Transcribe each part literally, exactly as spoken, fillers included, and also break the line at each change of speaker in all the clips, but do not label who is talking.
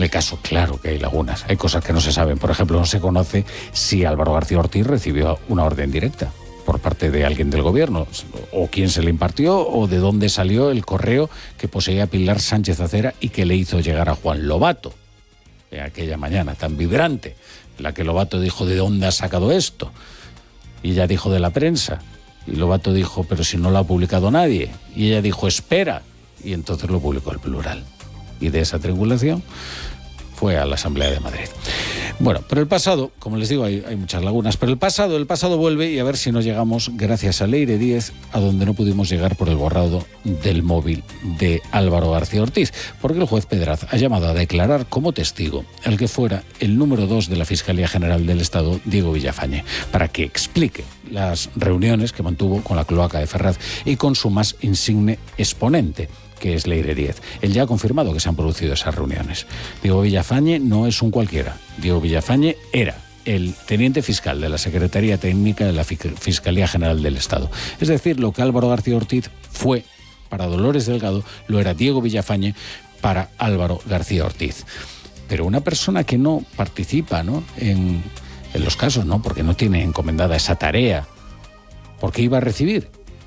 En el caso, claro que hay lagunas, hay cosas que no se saben. Por ejemplo, no se conoce si Álvaro García Ortiz recibió una orden directa por parte de alguien del gobierno, o quién se le impartió, o de dónde salió el correo que poseía Pilar Sánchez Acera y que le hizo llegar a Juan Lobato, en aquella mañana tan vibrante, en la que Lobato dijo: ¿de dónde ha sacado esto? Y ella dijo: de la prensa. Y Lobato dijo: pero si no lo ha publicado nadie. Y ella dijo: espera. Y entonces lo publicó el Plural. Y de esa triangulación fue a la Asamblea de Madrid. Bueno, pero el pasado, como les digo, hay, hay muchas lagunas, pero el pasado, el pasado vuelve, y a ver si nos llegamos, gracias a Leire Díez, a donde no pudimos llegar por el borrado del móvil de Álvaro García Ortiz, porque el juez Pedraz ha llamado a declarar como testigo al que fuera el número dos de la Fiscalía General del Estado, Diego Villafañe, para que explique las reuniones que mantuvo con la cloaca de Ferraz y con su más insigne exponente, que es Leire Díez. Él ya ha confirmado que se han producido esas reuniones. Diego Villafañe no es un cualquiera. Diego Villafañe era el teniente fiscal de la Secretaría Técnica de la Fiscalía General del Estado. Es decir, lo que Álvaro García Ortiz fue para Dolores Delgado, lo era Diego Villafañe para Álvaro García Ortiz. Pero una persona que no participa, ¿no?, en, en los casos, ¿no?, porque no tiene encomendada esa tarea, ¿por qué iba a recibir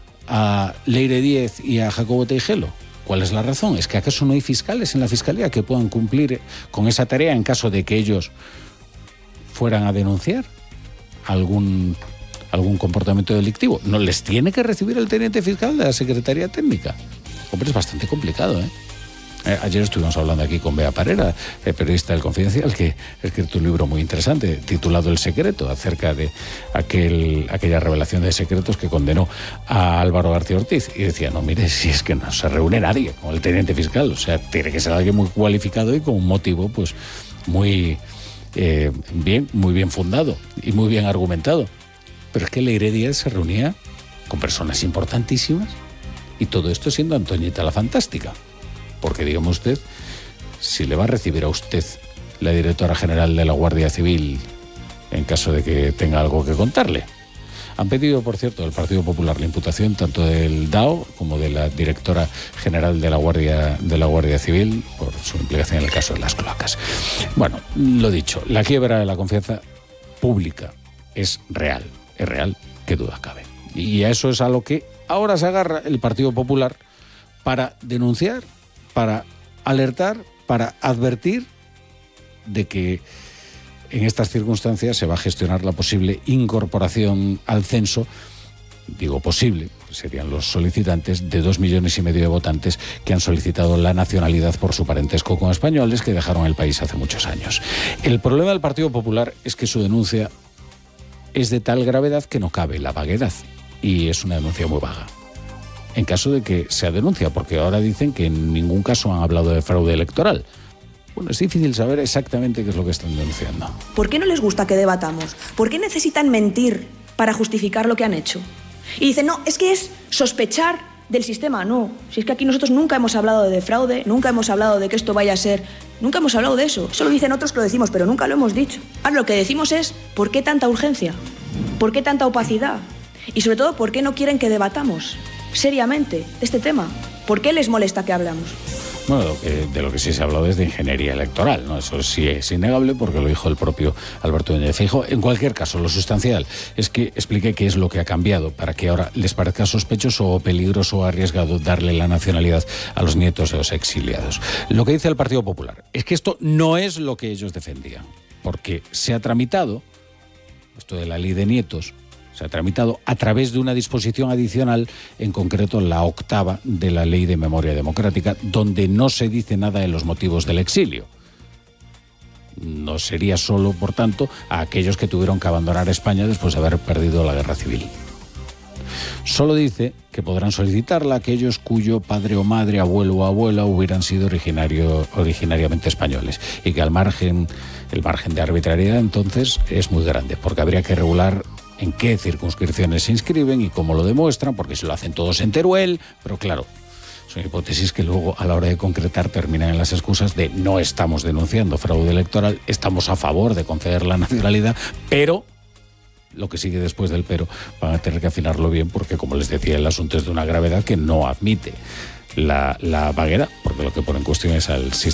a Leire Díez y a Jacobo Teijelo? ¿Cuál es la razón? ¿Es que acaso no hay fiscales en la Fiscalía que puedan cumplir con esa tarea en caso de que ellos fueran a denunciar algún, algún comportamiento delictivo? ¿No les tiene que recibir el teniente fiscal de la Secretaría Técnica? Hombre, es bastante complicado, ¿eh? Eh, ayer estuvimos hablando aquí con Bea Parera, el periodista del Confidencial, que ha escrito un libro muy interesante titulado El Secreto, acerca de aquel, aquella revelación de secretos que condenó a Álvaro García Ortiz. Y decía: no, mire, si es que no se reúne nadie con el teniente fiscal, o sea, tiene que ser alguien muy cualificado y con un motivo pues muy eh, bien, muy bien fundado y muy bien argumentado. Pero es que Leire Díez se reunía con personas importantísimas, y todo esto siendo Antoñita la Fantástica. Porque, dígame usted, si le va a recibir a usted la directora general de la Guardia Civil en caso de que tenga algo que contarle. Han pedido, por cierto, del Partido Popular la imputación tanto del D A O como de la directora general de la Guardia, de la Guardia Civil por su implicación en el caso de las cloacas. Bueno, lo dicho, la quiebra de la confianza pública es real, es real, qué duda cabe. Y a eso es a lo que ahora se agarra el Partido Popular para denunciar, para alertar, para advertir de que en estas circunstancias se va a gestionar la posible incorporación al censo, digo posible, serían los solicitantes, de dos millones y medio de votantes que han solicitado la nacionalidad por su parentesco con españoles que dejaron el país hace muchos años. El problema del Partido Popular es que su denuncia es de tal gravedad que no cabe la vaguedad, y es una denuncia muy vaga. En caso de que sea denuncia, porque ahora dicen que en ningún caso han hablado de fraude electoral. Bueno, es difícil saber exactamente qué es lo que están denunciando.
¿Por qué no les gusta que debatamos? ¿Por qué necesitan mentir para justificar lo que han hecho? Y dicen: no, es que es sospechar del sistema. No, si es que aquí nosotros nunca hemos hablado de fraude, nunca hemos hablado de que esto vaya a ser... Nunca hemos hablado de eso. Eso lo dicen otros que lo decimos, pero nunca lo hemos dicho. Ahora lo que decimos es: ¿por qué tanta urgencia? ¿Por qué tanta opacidad? Y sobre todo, ¿por qué no quieren que debatamos seriamente de este tema? ¿Por qué les molesta que hablamos?
Bueno, lo que, de lo que sí se ha hablado es de ingeniería electoral, ¿no? Eso sí es innegable porque lo dijo el propio Alberto Núñez Feijóo. En cualquier caso, lo sustancial es que explique qué es lo que ha cambiado para que ahora les parezca sospechoso o peligroso o arriesgado darle la nacionalidad a los nietos de los exiliados. Lo que dice el Partido Popular es que esto no es lo que ellos defendían, porque se ha tramitado, esto de la ley de nietos, se ha tramitado a través de una disposición adicional, en concreto la octava de la Ley de Memoria Democrática, donde no se dice nada de los motivos del exilio. No sería solo, por tanto, a aquellos que tuvieron que abandonar España después de haber perdido la guerra civil. Solo dice que podrán solicitarla aquellos cuyo padre o madre, abuelo o abuela hubieran sido originario, originariamente españoles, y que al margen, el margen de arbitrariedad entonces es muy grande, porque habría que regular en qué circunscripciones se inscriben y cómo lo demuestran, porque se lo hacen todos en Teruel, pero claro, son hipótesis que luego a la hora de concretar terminan en las excusas de: no estamos denunciando fraude electoral, estamos a favor de conceder la nacionalidad, pero lo que sigue después del pero van a tener que afinarlo bien, porque, como les decía, el asunto es de una gravedad que no admite la, la vaguedad, porque lo que pone en cuestión es al sistema.